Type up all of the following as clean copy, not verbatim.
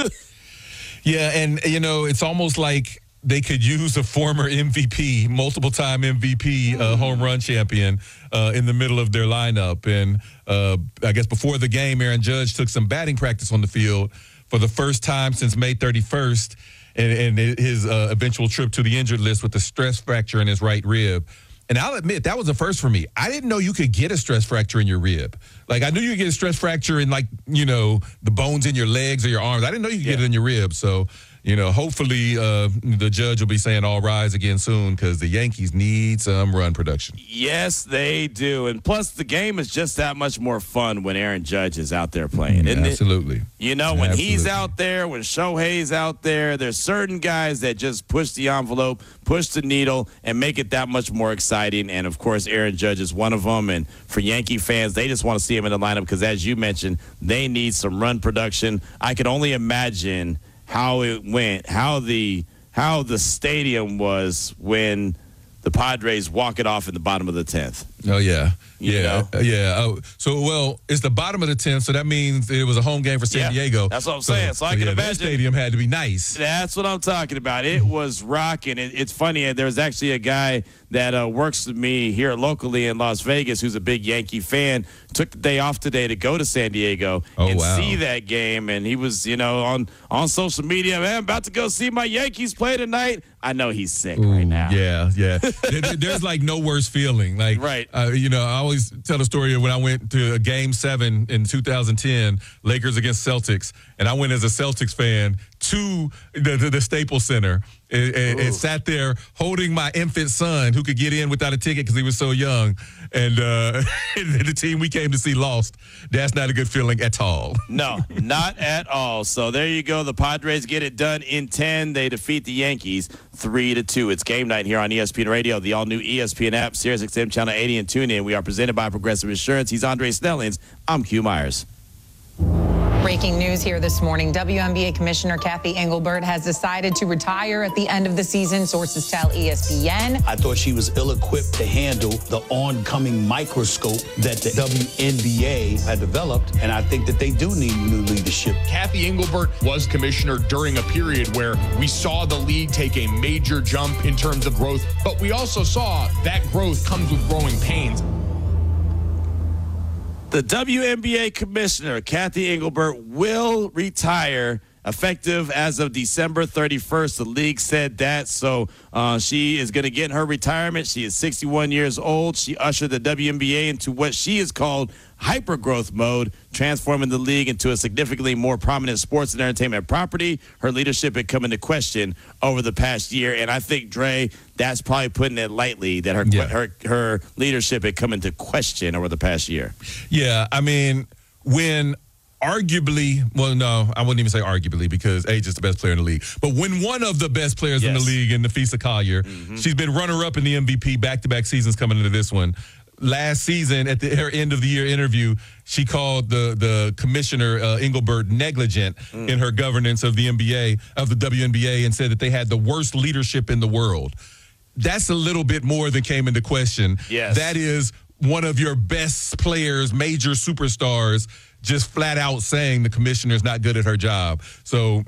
Yeah, and, it's almost like they could use a former MVP, multiple-time MVP, home run champion in the middle of their lineup. And I guess before the game, Aaron Judge took some batting practice on the field for the first time since May 31st and his eventual trip to the injured list with a stress fracture in his right rib. And I'll admit, that was a first for me. I didn't know you could get a stress fracture in your rib. Like, I knew you could get a stress fracture in, the bones in your legs or your arms. I didn't know you could get it in your ribs. So, hopefully the Judge will be saying all rise again soon because the Yankees need some run production. Yes, they do. And plus, the game is just that much more fun when Aaron Judge is out there playing, isn't Absolutely. it? When he's out there, when Shohei's out there, there's certain guys that just push the envelope, push the needle, and make it that much more exciting. And, of course, Aaron Judge is one of them. And for Yankee fans, they just want to see him in the lineup because, as you mentioned, they need some run production. I could only imagine how it went, how the stadium was when the Padres walk it off in the bottom of the 10th. Oh, yeah. Yeah. So, it's the bottom of the 10th, so that means it was a home game for San Diego. That's what I'm saying. So I can imagine. That stadium had to be nice. That's what I'm talking about. It was rocking. It's funny. There was actually a guy that works with me here locally in Las Vegas who's a big Yankee fan, took the day off today to go to San Diego and see that game. And he was, on social media, man, I'm about to go see my Yankees play tonight. I know he's sick right now. Yeah. There's no worse feeling. Right. I always tell the story of when I went to a Game 7 in 2010, Lakers against Celtics, and I went as a Celtics fan to the Staples Center and sat there holding my infant son who could get in without a ticket because he was so young. And the team we came to see lost. That's not a good feeling at all. No, not at all. So there you go. The Padres get it done in 10. They defeat the Yankees 3-2. It's game night here on ESPN Radio, the all-new ESPN app, SiriusXM Channel 80 and TuneIn. We are presented by Progressive Insurance. He's Andre Snellings. I'm Q Myers. Breaking news here this morning. WNBA Commissioner Kathy Engelbert has decided to retire at the end of the season. Sources tell ESPN. I thought she was ill-equipped to handle the oncoming microscope that the WNBA had developed, and I think that they do need new leadership. Kathy Engelbert was commissioner during a period where we saw the league take a major jump in terms of growth, but we also saw that growth comes with growing pains. The WNBA commissioner, Kathy Engelbert, will retire effective as of December 31st. The league said that, so she is going to get her retirement. She is 61 years old. She ushered the WNBA into what she has called hyper-growth mode, transforming the league into a significantly more prominent sports and entertainment property. Her leadership had come into question over the past year, and I think, Dre, that's probably putting it lightly, that her leadership had come into question over the past year. Yeah, I mean, when arguably, well, no, I wouldn't even say arguably because Age is the best player in the league. But when one of the best players in the league, in Nafisa Collier, she's been runner-up in the MVP back-to-back seasons coming into this one. Last season, at her end-of-the-year interview, she called the commissioner, Engelbert, negligent in her governance of the NBA, of the WNBA, and said that they had the worst leadership in the world. That's a little bit more than came into question. Yes. That is one of your best players, major superstars, just flat out saying the commissioner's not good at her job. So,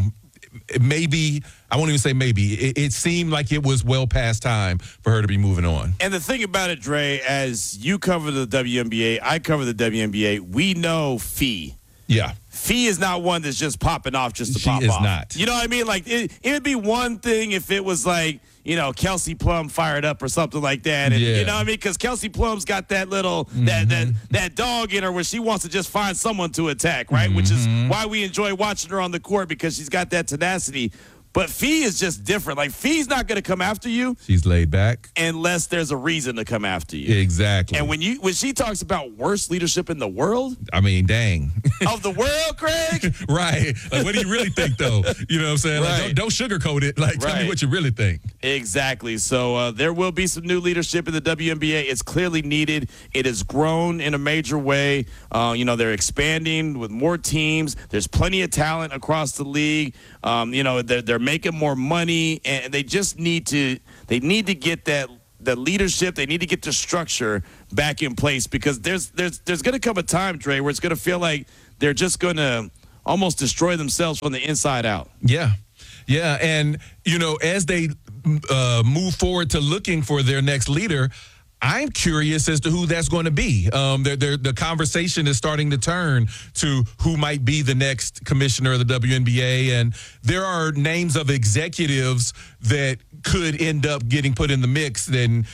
maybe, I won't even say maybe, it seemed like it was well past time for her to be moving on. And the thing about it, Dre, as you cover the WNBA, I cover the WNBA, we know Fee. Yeah. Fee is not one that's just popping off just to pop off. She is not. You know what I mean? Like, it would be one thing if it was like, Kelsey Plum fired up or something like that. And, you know what I mean? Because Kelsey Plum's got that little, that dog in her where she wants to just find someone to attack, right? Which is why we enjoy watching her on the court, because she's got that tenacity. But Fee is just different. Like, Fee's not going to come after you. She's laid back. Unless there's a reason to come after you. Exactly. And when she talks about worst leadership in the world. I mean, dang. Of the world, Craig? Right. Like, what do you really think, though? You know what I'm saying? Right. Like, don't sugarcoat it. Like, tell me what you really think. Exactly. So there will be some new leadership in the WNBA. It's clearly needed. It has grown in a major way. They're expanding with more teams. There's plenty of talent across the league. They're making more money, and they just need to get the leadership. They need to get the structure back in place, because there's going to come a time, Dre, where it's going to feel like they're just going to almost destroy themselves from the inside out. Yeah. Yeah. And, as they move forward to looking for their next leader, I'm curious as to who that's going to be. The conversation is starting to turn to who might be the next commissioner of the WNBA, and there are names of executives that could end up getting put in the mix. Then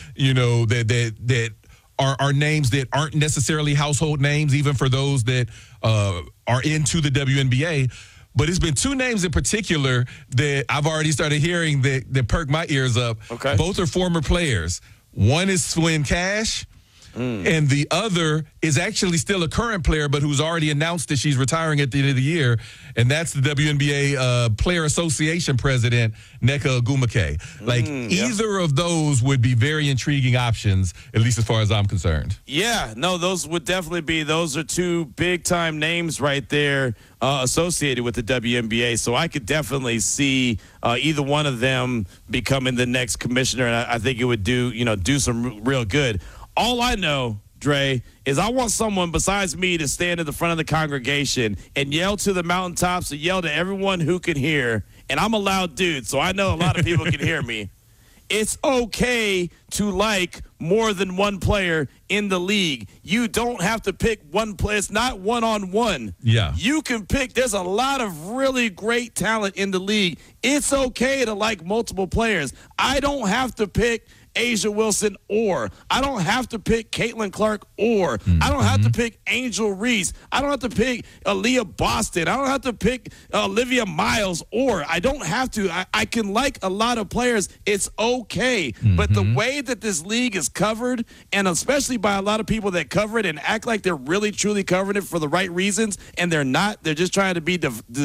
that are names that aren't necessarily household names, even for those that are into the WNBA. But it's been two names in particular that I've already started hearing that perk my ears up. Okay. Both are former players. One is Swin Cash, and the other is actually still a current player, but who's already announced that she's retiring at the end of the year, and that's the WNBA Player Association president, Nneka Ogwumike. Either of those would be very intriguing options, at least as far as I'm concerned. Yeah, no, those would definitely be. Those are two big-time names right there associated with the WNBA. So I could definitely see either one of them becoming the next commissioner, and I think it would do some real good. All I know, Dre, is I want someone besides me to stand in the front of the congregation and yell to the mountaintops and yell to everyone who can hear. And I'm a loud dude, so I know a lot of people can hear me. It's okay to like more than one player in the league. You don't have to pick one player. It's not one-on-one. Yeah. You can pick. There's a lot of really great talent in the league. It's okay to like multiple players. I don't have to pick A'ja Wilson, or I don't have to pick Caitlin Clark, or I don't have to pick Angel Reese. I don't have to pick Aaliyah Boston. I don't have to pick Olivia Miles, or I don't have to. I can like a lot of players. It's okay. But the way that this league is covered, and especially by a lot of people that cover it and act like they're really, truly covering it for the right reasons, and they're not. They're just trying to be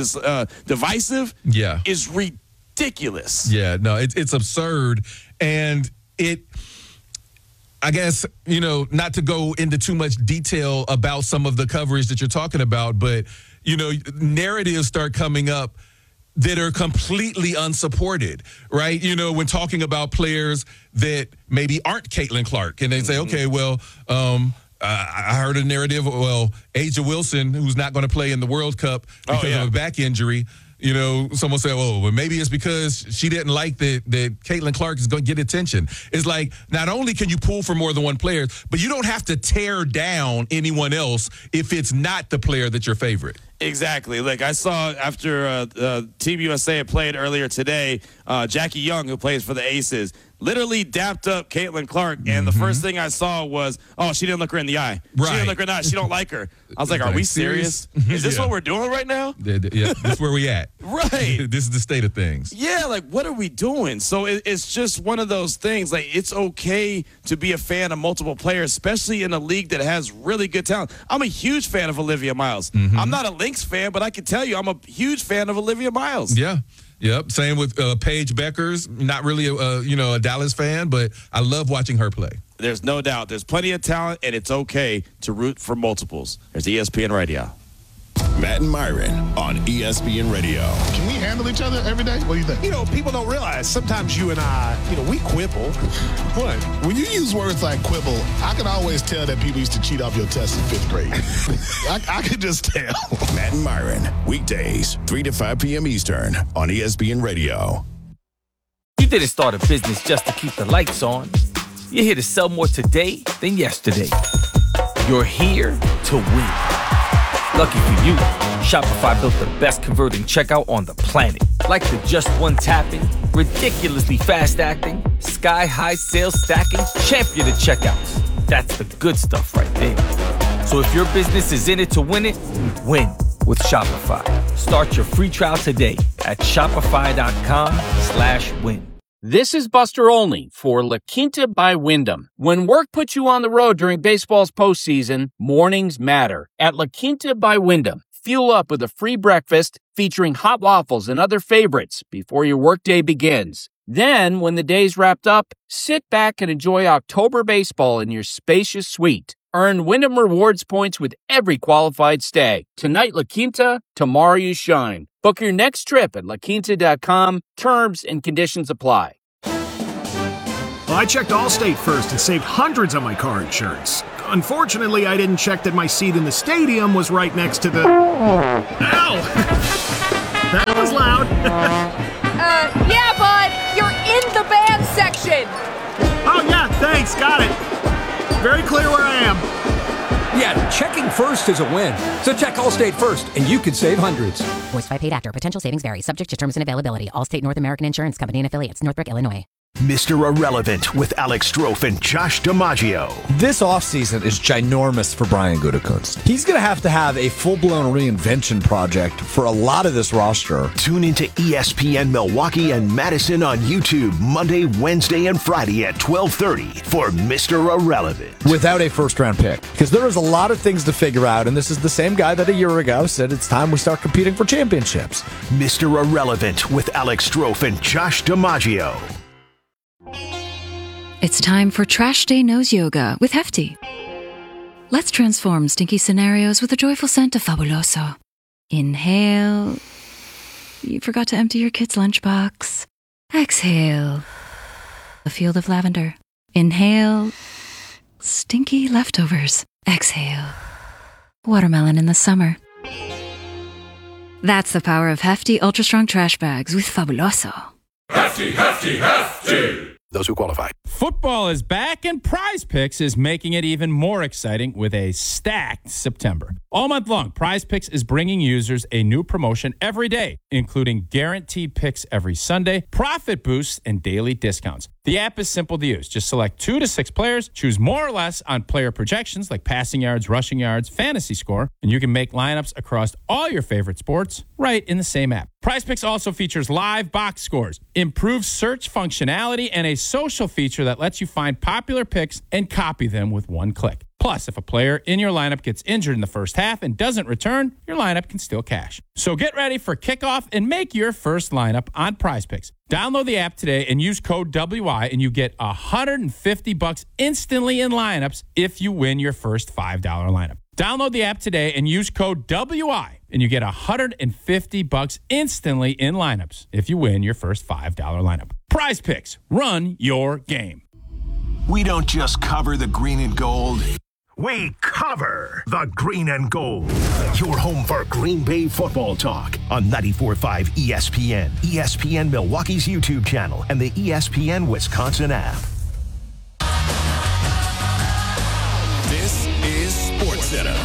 divisive. Yeah. Is ridiculous. Yeah, no, it's absurd. And I guess, not to go into too much detail about some of the coverage that you're talking about, but, narratives start coming up that are completely unsupported, right? When talking about players that maybe aren't Caitlin Clark, and they say, okay, well, I heard a narrative, A'ja Wilson, who's not going to play in the World Cup because of a back injury. Someone said, well, maybe it's because she didn't like that Caitlin Clark is going to get attention. It's like, not only can you pull for more than one player, but you don't have to tear down anyone else if it's not the player that's your favorite. Exactly. Like I saw after Team USA had played earlier today, Jackie Young, who plays for the Aces, literally dapped up Caitlin Clark, and the first thing I saw was, she didn't look her in the eye. Right. She didn't look her in the eye. She don't like her. I was like, are we serious? Is this what we're doing right now? Yeah, this is where we at. Right. This is the state of things. Yeah, like, what are we doing? So it's just one of those things. Like, it's okay to be a fan of multiple players, especially in a league that has really good talent. I'm a huge fan of Olivia Miles. I'm not a Lynx fan, but I can tell you I'm a huge fan of Olivia Miles. Yeah. Yep. Same with Paige Beckers. Not really a Dallas fan, but I love watching her play. There's no doubt. There's plenty of talent, and it's okay to root for multiples. There's ESPN Radio. Matt and Myron on ESPN Radio. Can we handle each other every day? What do you think? People don't realize sometimes you and I, we quibble. What? When you use words like quibble, I can always tell that people used to cheat off your test in 5th grade. I can just tell. Matt and Myron, weekdays, 3 to 5 p.m. Eastern on ESPN Radio. You didn't start a business just to keep the lights on. You're here to sell more today than yesterday. You're here to win. Lucky for you, Shopify built the best converting checkout on the planet. Like the just one tapping, ridiculously fast acting, sky-high sales stacking, champion of checkouts. That's the good stuff right there. So if your business is in it to win it, win with Shopify. Start your free trial today at shopify.com/win. This is Buster Olney for La Quinta by Wyndham. When work puts you on the road during baseball's postseason, mornings matter. At La Quinta by Wyndham, fuel up with a free breakfast featuring hot waffles and other favorites before your workday begins. Then, when the day's wrapped up, sit back and enjoy October baseball in your spacious suite. Earn Wyndham Rewards points with every qualified stay. Tonight, La Quinta, tomorrow you shine. Book your next trip at laquinta.com. Terms and conditions apply. Well, I checked Allstate first and saved hundreds on my car insurance. Unfortunately, I didn't check that my seat in the stadium was right next to the... Ow! That was loud. Yeah, bud, you're in the band section. Oh, yeah, thanks, got it. Very clear where I am. Yeah, checking first is a win. So check Allstate first, and you could save hundreds. Voiced by paid actor. Potential savings vary. Subject to terms and availability. Allstate North American Insurance Company and Affiliates. Northbrook, Illinois. Mr. Irrelevant with Alex Strofe and Josh DiMaggio. This offseason is ginormous for Brian Gutekunst. He's going to have a full-blown reinvention project for a lot of this roster. Tune into ESPN Milwaukee and Madison on YouTube Monday, Wednesday, and Friday at 12:30 for Mr. Irrelevant. Without a first-round pick. Because there is a lot of things to figure out, and this is the same guy that a year ago said it's time we start competing for championships. Mr. Irrelevant with Alex Strofe and Josh DiMaggio. It's time for Trash Day Nose Yoga with Hefty. Let's transform stinky scenarios with a joyful scent of Fabuloso. Inhale. You forgot to empty your kid's lunchbox. Exhale. A field of lavender. Inhale. Stinky leftovers. Exhale. Watermelon in the summer. That's the power of Hefty Ultra Strong Trash Bags with Fabuloso. Hefty, hefty, hefty! Those who qualify. Football is back, and Prize Picks is making it even more exciting with a stacked September. All month long, Prize Picks is bringing users a new promotion every day, including guaranteed picks every Sunday, profit boosts, and daily discounts. The app is simple to use. Just select 2 to 6 players, choose more or less on player projections like passing yards, rushing yards, fantasy score, and you can make lineups across all your favorite sports right in the same app. Prize Picks also features live box scores, improved search functionality, and a social feature that lets you find popular picks and copy them with one click. Plus, if a player in your lineup gets injured in the first half and doesn't return, your lineup can still cash. So get ready for kickoff and make your first lineup on Prize Picks. Download the app today and use code WI, and you get $150 instantly in lineups if you win your first $5 lineup. Download the app today and use code WI, and you get $150 instantly in lineups if you win your first $5 lineup. Prize Picks. Run your game. We don't just cover the green and gold. We cover the green and gold. Your home for Green Bay football talk on 94.5 ESPN, ESPN Milwaukee's YouTube channel, and the ESPN Wisconsin app. This is SportsCenter.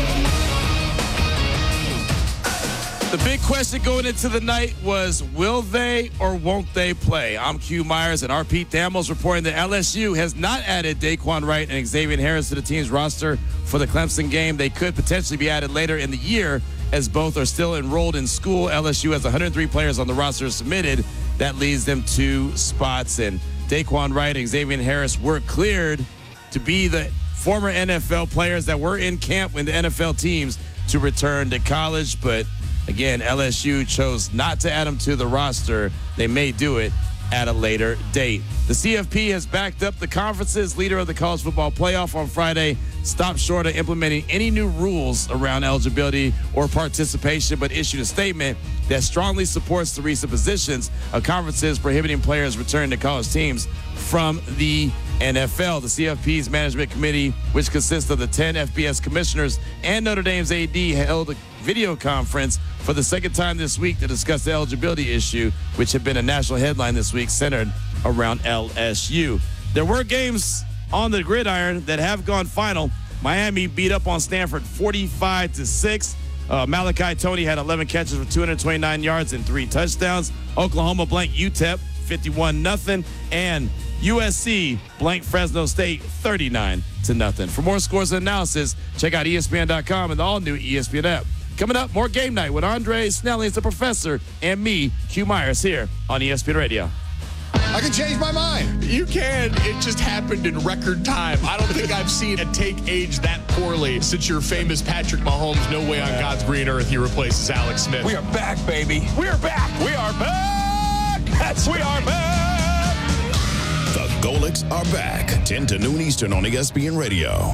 The big question going into the night was, will they or won't they play? I'm Q Myers, and our Pete Damos reporting that LSU has not added Daquan Wright and Xavier Harris to the team's roster for the Clemson game. They could potentially be added later in the year, as both are still enrolled in school. LSU has 103 players on the roster submitted. That leaves them 2 spots, and Daquan Wright and Xavier Harris were cleared to be the former NFL players that were in camp with the NFL teams to return to college, but again, LSU chose not to add them to the roster. They may do it at a later date. The CFP has backed up the conference's leader of the college football playoff on Friday, stopped short of implementing any new rules around eligibility or participation, but issued a statement that strongly supports the recent positions of conferences prohibiting players returning to college teams from the NFL. The CFP's management committee, which consists of the 10 FBS commissioners and Notre Dame's AD, held a video conference for the second time this week to discuss the eligibility issue, which had been a national headline this week centered around LSU. There were games on the gridiron that have gone final. Miami beat up on Stanford 45-6. Malachi Toney had 11 catches for 229 yards and 3 touchdowns. Oklahoma blanked UTEP 51-0, and USC blanked Fresno State 39-0. For more scores and analysis, check out ESPN.com and the all-new ESPN app. Coming up, more Game Night with Andre Snelling, the professor, and me, Q Myers, here on ESPN Radio. I can change my mind. You can. It just happened in record time. I don't think I've seen a take age that poorly since your famous Patrick Mahomes, no way on God's green earth he replaces Alex Smith. We are back, baby. We are back. We are back. We are back. The Golics are back. 10 to noon Eastern on ESPN Radio.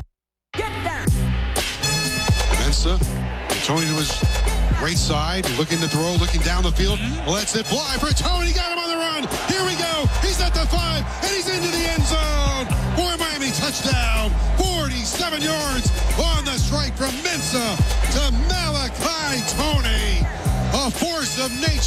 Mensa, Toney to his right side, looking to throw, looking down the field. Lets it fly for Toney. Got him on the run. run. Here we go. He's at the 5, and he's into the end zone. For Miami, touchdown. 47 yards on the strike from Mensah to Malachi Tony. A force of nature.